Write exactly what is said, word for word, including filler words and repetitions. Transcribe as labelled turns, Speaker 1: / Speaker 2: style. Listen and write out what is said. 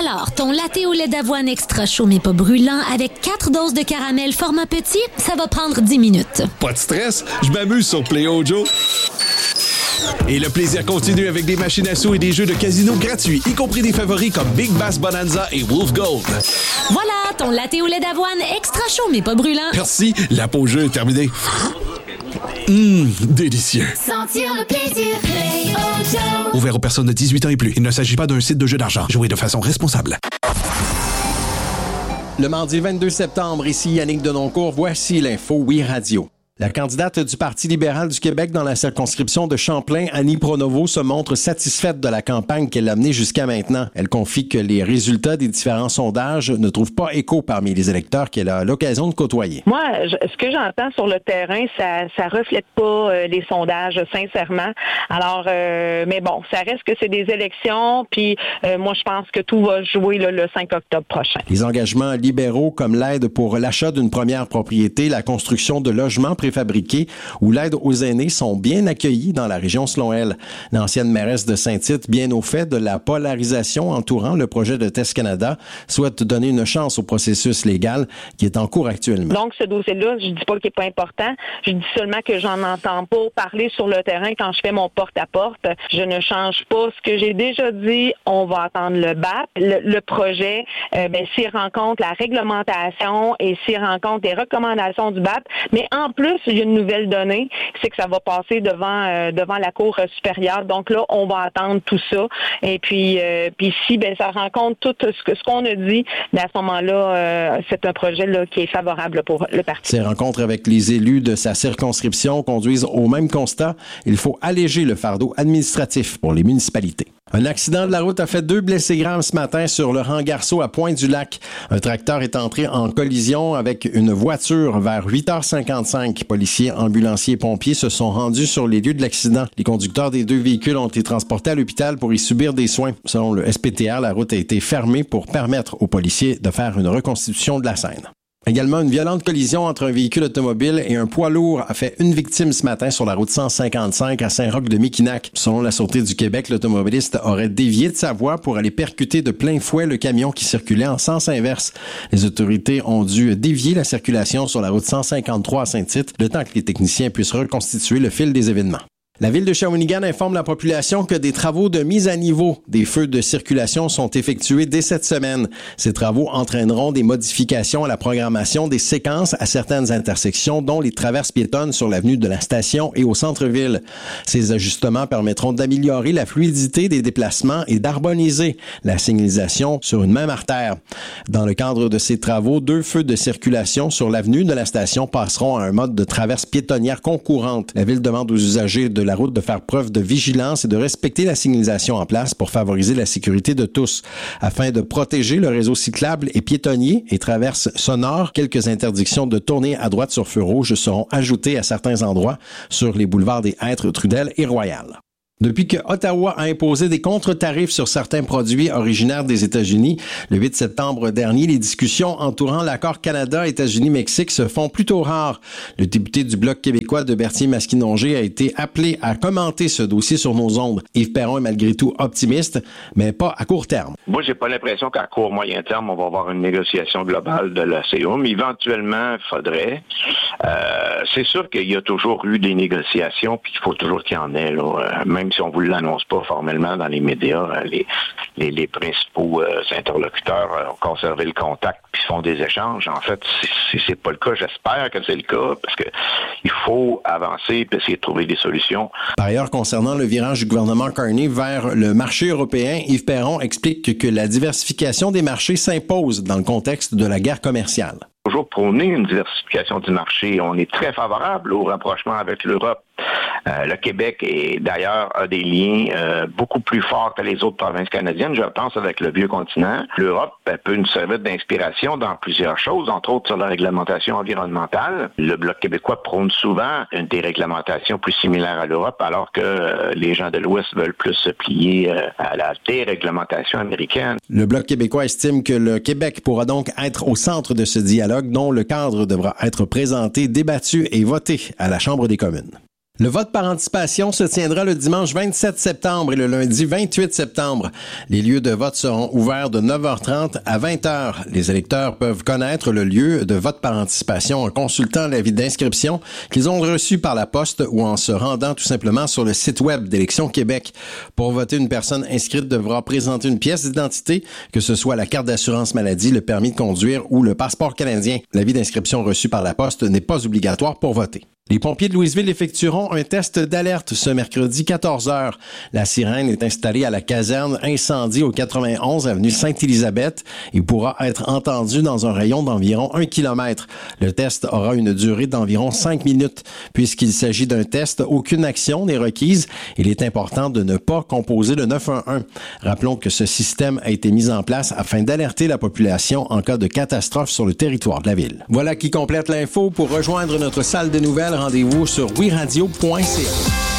Speaker 1: Alors, ton latte au lait d'avoine extra chaud mais pas brûlant avec quatre doses de caramel format petit, ça va prendre dix minutes.
Speaker 2: Pas de stress, je m'amuse sur Play-O-Joe. Et le plaisir continue avec des machines à sous et des jeux de casino gratuits, y compris des favoris comme Big Bass Bonanza et Wolf Gold.
Speaker 1: Voilà, ton latte au lait d'avoine extra chaud mais pas brûlant.
Speaker 2: Merci, la pause jeu est terminée. Hum, délicieux.
Speaker 3: Sentir le plaisir, Play-O-Joe.
Speaker 2: Ouvert aux personnes de dix-huit ans et plus. Il ne s'agit pas d'un site de jeu d'argent. Jouez de façon responsable.
Speaker 4: Le mardi vingt-deux septembre, ici Yannick Denoncourt, voici l'info Oui Radio. La candidate du Parti libéral du Québec dans la circonscription de Champlain, Annie Pronovo, se montre satisfaite de la campagne qu'elle a menée jusqu'à maintenant. Elle confie que les résultats des différents sondages ne trouvent pas écho parmi les électeurs qu'elle a l'occasion de côtoyer.
Speaker 5: Moi, je, ce que j'entends sur le terrain, ça ça reflète pas euh, les sondages, sincèrement. Alors, euh, mais bon, ça reste que c'est des élections, puis euh, moi, je pense que tout va jouer là, le cinq octobre prochain.
Speaker 4: Les engagements libéraux comme l'aide pour l'achat d'une première propriété, la construction de logements préfabriqués ou l'aide aux aînés sont bien accueillis dans la région selon elle. L'ancienne mairesse de Saint-Tite, bien au fait de la polarisation entourant le projet de Test Canada, souhaite donner une chance au processus légal qui est en cours actuellement.
Speaker 5: Donc, ce dossier-là, je dis pas qu'il est pas important, je dis seulement que j'en entends pas parler sur le terrain quand je fais mon porte-à-porte. Je ne change pas ce que j'ai déjà dit, on va attendre le B A P. Le, le projet, euh, ben, s'il rencontre la réglementation et s'il rencontre les recommandations du B A P, mais en plus, il y a une nouvelle donnée, c'est que ça va passer devant euh, devant la Cour supérieure. Donc là, on va attendre tout ça. Et puis, euh, puis si ben ça rencontre tout ce que ce qu'on a dit, ben à ce moment-là, euh, c'est un projet là qui est favorable pour le parti.
Speaker 4: Ces rencontres avec les élus de sa circonscription conduisent au même constat. Il faut alléger le fardeau administratif pour les municipalités. Un accident de la route a fait deux blessés graves ce matin sur le rang Garceau à Pointe-du-Lac. Un tracteur est entré en collision avec une voiture vers huit heures cinquante-cinq. Policiers, ambulanciers et pompiers se sont rendus sur les lieux de l'accident. Les conducteurs des deux véhicules ont été transportés à l'hôpital pour y subir des soins. Selon le S P T R, la route a été fermée pour permettre aux policiers de faire une reconstitution de la scène. Également, une violente collision entre un véhicule automobile et un poids lourd a fait une victime ce matin sur la route cent cinquante-cinq à Saint-Roch-de-Miquinac. Selon la Sûreté du Québec, l'automobiliste aurait dévié de sa voie pour aller percuter de plein fouet le camion qui circulait en sens inverse. Les autorités ont dû dévier la circulation sur la route cent cinquante-trois à Saint-Tite, le temps que les techniciens puissent reconstituer le fil des événements. La ville de Shawinigan informe la population que des travaux de mise à niveau des feux de circulation sont effectués dès cette semaine. Ces travaux entraîneront des modifications à la programmation des séquences à certaines intersections, dont les traverses piétonnes sur l'avenue de la Station et au centre-ville. Ces ajustements permettront d'améliorer la fluidité des déplacements et d'harmoniser la signalisation sur une même artère. Dans le cadre de ces travaux, deux feux de circulation sur l'avenue de la Station passeront à un mode de traverse piétonnière concurrente. La ville demande aux usagers de la route de faire preuve de vigilance et de respecter la signalisation en place pour favoriser la sécurité de tous. Afin de protéger le réseau cyclable et piétonnier et traverses sonores, quelques interdictions de tourner à droite sur feu rouge seront ajoutées à certains endroits sur les boulevards des Hêtres, Trudel et Royal. Depuis que Ottawa a imposé des contre-tarifs sur certains produits originaires des États-Unis, le huit septembre dernier, les discussions entourant l'accord Canada-États-Unis-Mexique se font plutôt rares. Le député du Bloc québécois de Berthier-Masquinongé a été appelé à commenter ce dossier sur nos ondes. Yves Perron est malgré tout optimiste, mais pas à court terme.
Speaker 6: Moi, j'ai pas l'impression qu'à court moyen terme, on va avoir une négociation globale de la C E A, mais éventuellement, il faudrait. Euh, c'est sûr qu'il y a toujours eu des négociations, puis il faut toujours qu'il y en ait, là. Même si on ne vous l'annonce pas formellement dans les médias, les, les, les principaux euh, interlocuteurs euh, ont conservé le contact puis font des échanges. En fait, si c'est pas le cas, j'espère que c'est le cas, parce que il faut avancer et essayer de trouver des solutions.
Speaker 4: Par ailleurs, concernant le virage du gouvernement Carney vers le marché européen, Yves Perron explique que la diversification des marchés s'impose dans le contexte de la guerre commerciale.
Speaker 6: Toujours prôner une diversification du marché. On est très favorable au rapprochement avec l'Europe. Euh, le Québec, est d'ailleurs, a des liens euh, beaucoup plus forts que les autres provinces canadiennes, je pense, avec le vieux continent. L'Europe elle peut nous servir d'inspiration dans plusieurs choses, entre autres sur la réglementation environnementale. Le Bloc québécois prône souvent une déréglementation plus similaire à l'Europe, alors que euh, les gens de l'Ouest veulent plus se plier euh, à la déréglementation américaine.
Speaker 4: Le Bloc québécois estime que le Québec pourra donc être au centre de ce dialogue dont le cadre devra être présenté, débattu et voté à la Chambre des communes. Le vote par anticipation se tiendra le dimanche vingt-sept septembre et le lundi vingt-huit septembre. Les lieux de vote seront ouverts de neuf heures trente à vingt heures. Les électeurs peuvent connaître le lieu de vote par anticipation en consultant l'avis d'inscription qu'ils ont reçu par la poste ou en se rendant tout simplement sur le site web d'Élections Québec. Pour voter, une personne inscrite devra présenter une pièce d'identité, que ce soit la carte d'assurance maladie, le permis de conduire ou le passeport canadien. L'avis d'inscription reçu par la poste n'est pas obligatoire pour voter. Les pompiers de Louisville effectueront un test d'alerte ce mercredi quatorze heures. La sirène est installée à la caserne Incendie au quatre-vingt-onze avenue Sainte-Élisabeth et pourra être entendue dans un rayon d'environ un kilomètre. Le test aura une durée d'environ cinq minutes. Puisqu'il s'agit d'un test, aucune action n'est requise. Il est important de ne pas composer le neuf un un. Rappelons que ce système a été mis en place afin d'alerter la population en cas de catastrophe sur le territoire de la ville. Voilà qui complète l'info. Pour rejoindre notre salle de nouvelles, rendez-vous sur oui radio point c a.